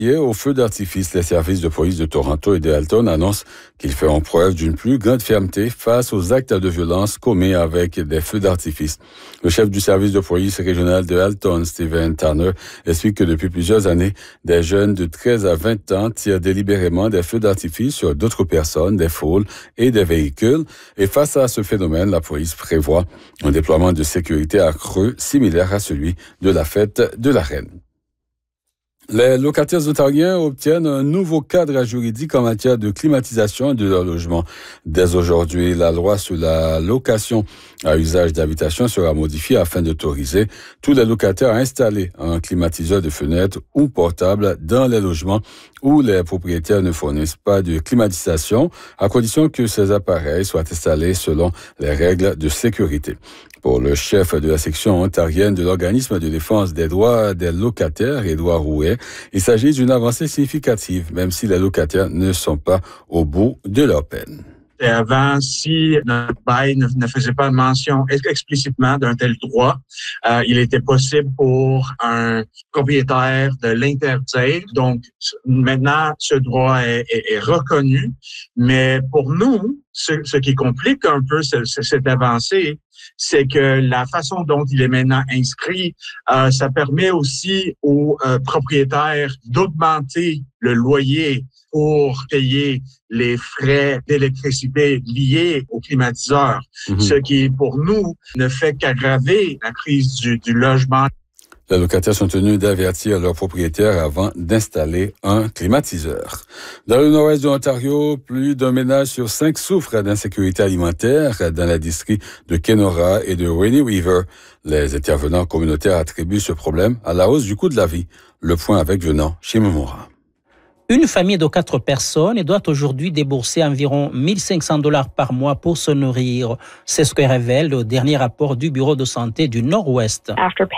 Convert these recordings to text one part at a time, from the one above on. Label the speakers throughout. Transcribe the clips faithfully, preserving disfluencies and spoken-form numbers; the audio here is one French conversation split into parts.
Speaker 1: Au feu d'artifice, les services de police de Toronto et de Halton annoncent qu'ils feront preuve d'une plus grande fermeté face aux actes de violence commis avec des feux d'artifice. Le chef du service de police régional de Halton, Stephen Tanner, explique que depuis plusieurs années, des jeunes de treize à vingt ans tirent délibérément des feux d'artifice sur d'autres personnes, des foules et des véhicules. Et face à ce phénomène, la police prévoit un déploiement de sécurité accru similaire à celui de la fête de la Reine. Les locataires ontariens obtiennent un nouveau cadre juridique en matière de climatisation de leur logement. Dès aujourd'hui, la loi sur la location à usage d'habitation sera modifiée afin d'autoriser tous les locataires à installer un climatiseur de fenêtre ou portable dans les logements où les propriétaires ne fournissent pas de climatisation, à condition que ces appareils soient installés selon les règles de sécurité. Pour le chef de la section ontarienne de l'organisme de défense des droits des locataires, Édouard Rouet, il s'agit d'une avancée significative, même si les locataires ne sont pas au bout de leur peine.
Speaker 2: Et avant, si notre bail ne, ne faisait pas mention explicitement d'un tel droit, euh, il était possible pour un propriétaire de l'interdire. Donc, maintenant, ce droit est, est, est reconnu. Mais pour nous, ce, ce qui complique un peu ce, ce, cette avancée, c'est que la façon dont il est maintenant inscrit, euh, ça permet aussi aux euh, propriétaires d'augmenter le loyer pour payer les frais d'électricité liés au climatiseur, mmh. ce qui, pour nous, ne fait qu'aggraver la crise du, du logement.
Speaker 1: Les locataires sont tenus d'avertir leurs propriétaires avant d'installer un climatiseur. Dans le nord-est de l'Ontario, plus d'un ménage sur cinq souffre d'insécurité alimentaire dans les districts de Kenora et de Rainy River. Les intervenants communautaires attribuent ce problème à la hausse du coût de la vie. Le point avec Venant chez Momora.
Speaker 3: Une famille de quatre personnes doit aujourd'hui débourser environ mille cinq cents dollars par mois pour se nourrir. C'est ce que révèle le dernier rapport du Bureau de santé du Nord-Ouest.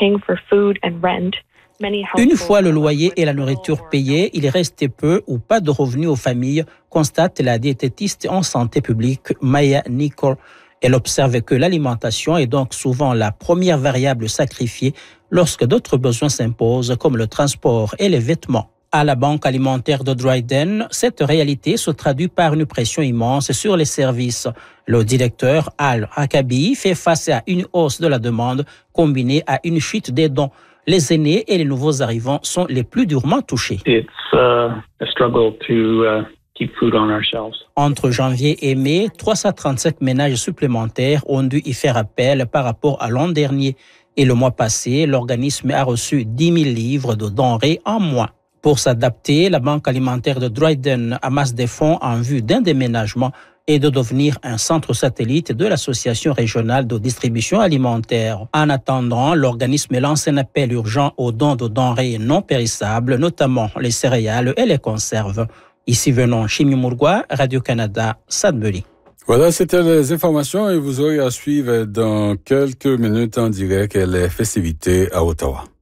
Speaker 3: Une fois le loyer et la nourriture payés, il reste peu ou pas de revenus aux familles, constate la diététiste en santé publique Maya Nicol. Elle observe que l'alimentation est donc souvent la première variable sacrifiée lorsque d'autres besoins s'imposent, comme le transport et les vêtements. À la Banque alimentaire de Dryden, cette réalité se traduit par une pression immense sur les services. Le directeur Al Akabi fait face à une hausse de la demande combinée à une chute des dons. Les aînés et les nouveaux arrivants sont les plus durement touchés.
Speaker 4: It's uh, a struggle to uh, keep food on our shelves.
Speaker 3: Entre janvier et mai, trois cent trente-sept ménages supplémentaires ont dû y faire appel par rapport à l'an dernier. Et le mois passé, l'organisme a reçu dix mille livres de denrées en moins. Pour s'adapter, la Banque alimentaire de Dryden amasse des fonds en vue d'un déménagement et de devenir un centre satellite de l'Association régionale de distribution alimentaire. En attendant, l'organisme lance un appel urgent aux dons de denrées non périssables, notamment les céréales et les conserves. Ici venons Chimie Mourgois, Radio-Canada, Sudbury.
Speaker 1: Voilà, c'était les informations et vous aurez à suivre dans quelques minutes en direct les festivités à Ottawa.